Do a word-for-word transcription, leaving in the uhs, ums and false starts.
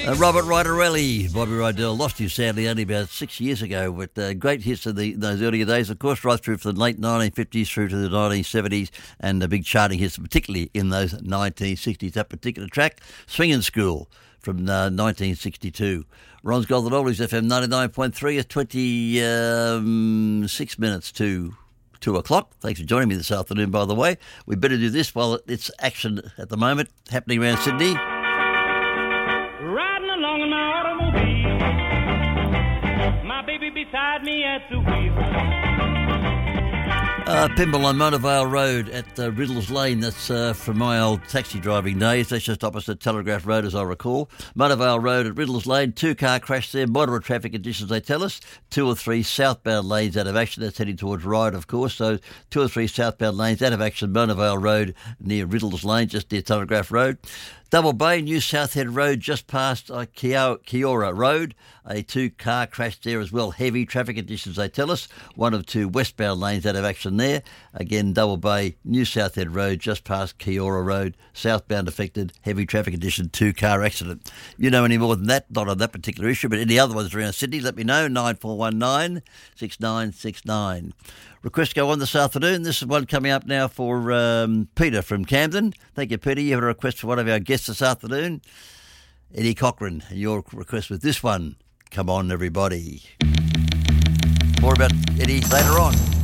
Uh, Robert Ridarelli, Bobby Rydell, lost him sadly only about six years ago, with uh, great hits in the, those earlier days, of course, right through from the late nineteen fifties through to the nineteen seventies, and the big charting hits, particularly in those nineteen sixties. That particular track, Swinging School, from uh, nineteen sixty-two. Ron's Golden Oldies, F M ninety-nine point three at twenty-six minutes to two o'clock. Thanks for joining me this afternoon, by the way. We better do this while it's action at the moment happening around Sydney. Riding along in my automobile, my baby beside me at the wheel. Uh, Pymble on Monavale Road at uh, Riddles Lane. That's uh, from my old taxi driving days. That's just opposite Telegraph Road, as I recall. Monavale Road at Riddles Lane. Two-car crash there. Moderate traffic conditions, they tell us. Two or three southbound lanes out of action. That's heading towards Ryde, of course. So two or three southbound lanes out of action. Monavale Road near Riddles Lane, just near Telegraph Road. Double Bay, New South Head Road, just past uh, Kiora Road. A two-car crash there as well. Heavy traffic conditions, they tell us. One of two westbound lanes out of action there. Again, Double Bay, New South Head Road, just past Kiora Road. Southbound affected, heavy traffic condition, two-car accident. You know any more than that? Not on that particular issue, but any other ones around Sydney, let me know. nine four one nine, six nine six nine. Request go on this afternoon. This is one coming up now for um, Peter from Camden. Thank you, Peter. You have a request for one of our guests this afternoon, Eddie Cochran. And your request with this one, Come On Everybody. More about Eddie later on.